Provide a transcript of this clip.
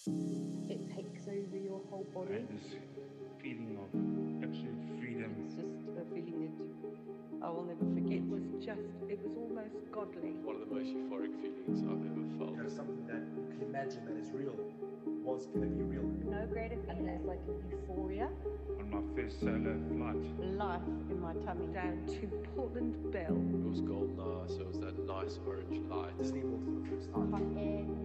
It takes over your whole I body. had this feeling of absolute freedom. It's just a feeling that I will never forget. It was almost godly. One of the most euphoric feelings I've ever felt. You know, something that you can imagine that is real was going to be real. No greater feeling. It's like a euphoria. On my first solo flight, Life in my tummy. Down to Portland Bell. It was golden, so it was that nice orange light. Disney World for the first time. Hot air.